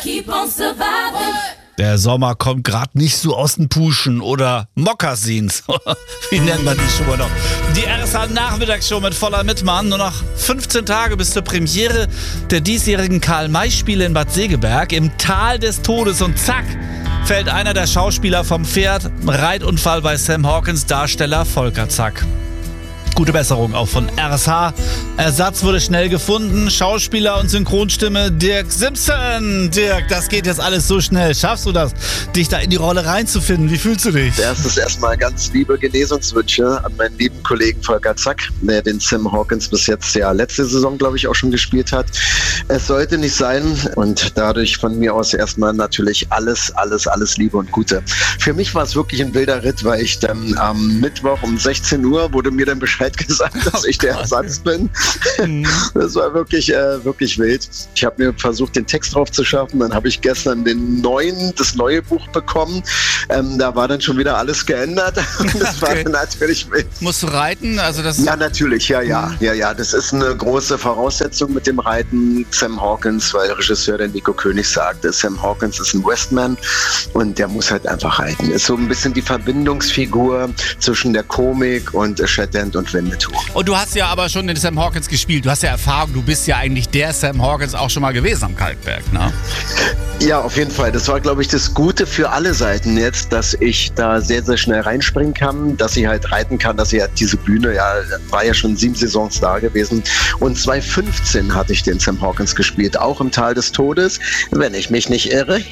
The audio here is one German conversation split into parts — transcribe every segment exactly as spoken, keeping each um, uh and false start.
Keep on surviving. Der Sommer kommt gerade nicht so aus den Puschen oder Mokassins. Wie nennt man die Schuhe noch? Die R S H-Nachmittagsshow mit voller Mitmann. Nur noch fünfzehn Tage bis zur Premiere der diesjährigen Karl-May-Spiele in Bad Segeberg im Tal des Todes. Und zack, fällt einer der Schauspieler vom Pferd. Reitunfall bei Sam Hawkins Darsteller Volker Zack. Gute Besserung auch von R S H. Ersatz wurde schnell gefunden. Schauspieler und Synchronstimme Dirk Simpson. Dirk, das geht jetzt alles so schnell. Schaffst du das, dich da in die Rolle reinzufinden? Wie fühlst du dich? Erstes erstmal ganz liebe Genesungswünsche an meinen lieben Kollegen Volker Zack, der den Sam Hawkins bis jetzt ja letzte Saison, glaube ich, auch schon gespielt hat. Es sollte nicht sein und dadurch von mir aus erstmal natürlich alles, alles, alles Liebe und Gute. Für mich war es wirklich ein wilder Ritt, weil ich dann am Mittwoch um sechzehn Uhr wurde mir dann Bescheid gesagt, dass ich der Ersatz bin. Das war wirklich, äh, wirklich wild. Ich habe mir versucht, den Text drauf zu schaffen. Dann habe ich gestern den neuen, das neue Buch bekommen. Ähm, da war dann schon wieder alles geändert. Das Okay. war natürlich wild. Musst du reiten? Also das Ja, natürlich, ja, ja, ja, ja. Das ist eine große Voraussetzung mit dem Reiten. Sam Hawkins, weil Regisseur der Nico König sagte, Sam Hawkins ist ein Westman und der muss halt einfach reiten. Ist so ein bisschen die Verbindungsfigur zwischen der Komik und Shetland und Winnetou. Und du hast ja aber schon den Sam Hawkins gespielt. Du hast ja Erfahrung. Du bist ja eigentlich der Sam Hawkins auch schon mal gewesen am Kalkberg, ne? Ja, auf jeden Fall. Das war, glaube ich, das Gute für alle Seiten jetzt, dass ich da sehr, sehr schnell reinspringen kann, dass ich halt reiten kann, dass ich halt diese Bühne, ja, war ja schon sieben Saisons da gewesen. Und zweitausendfünfzehn hatte ich den Sam Hawkins gespielt, auch im Tal des Todes, wenn ich mich nicht irre.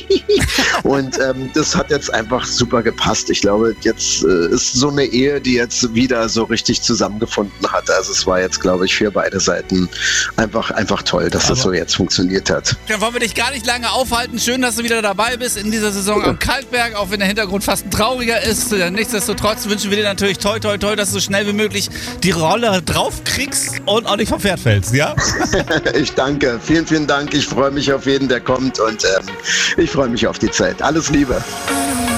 Und ähm, das hat jetzt einfach super gepasst. Ich glaube, jetzt äh, ist so eine Ehe, die jetzt wieder so richtig zusammengefunden hat. Also es war jetzt, glaube ich, für beide Seiten einfach, einfach toll, dass das so jetzt funktioniert hat. Dann wollen wir dich gar nicht lange aufhalten. Schön, dass du wieder dabei bist in dieser Saison am Kalkberg, auch wenn der Hintergrund fast ein trauriger ist. Nichtsdestotrotz wünschen wir dir natürlich toi, toi, toi, dass du so schnell wie möglich die Rolle draufkriegst und auch nicht vom Pferd fällst, ja? Ich danke. Vielen, vielen Dank. Ich freue mich auf jeden, der kommt und ähm, ich freue mich auf die Zeit. Alles Liebe.